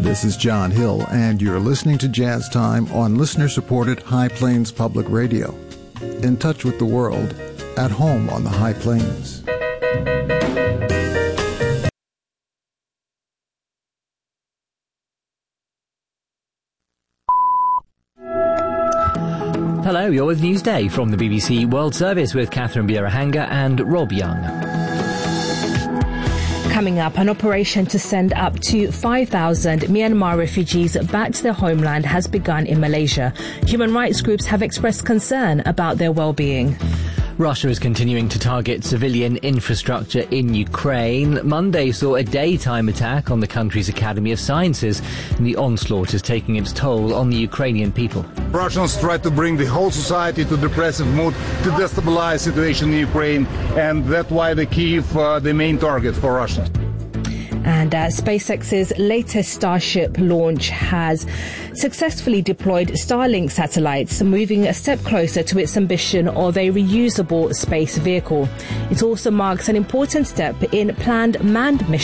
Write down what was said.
This is John Hill, and you're listening to Jazz Time on listener-supported High Plains Public Radio. In touch with the world, at home on the High Plains. Hello, you're with Newsday from the BBC World Service with Catherine Birahanga and Rob Young. Coming up, an operation to send up to 5,000 Myanmar refugees back to their homeland has begun in Malaysia. Human rights groups have expressed concern about their well-being. Russia is continuing to target civilian infrastructure in Ukraine. Monday saw a daytime attack on the country's Academy of Sciences, and the onslaught is taking its toll on the Ukrainian people. Russians try to bring the whole society to depressive mood to destabilize the situation in Ukraine, and that's why the Kyiv the main target for Russians. And SpaceX's latest Starship launch has successfully deployed Starlink satellites, moving a step closer to its ambition of a reusable space vehicle. It also marks an important step in planned manned missions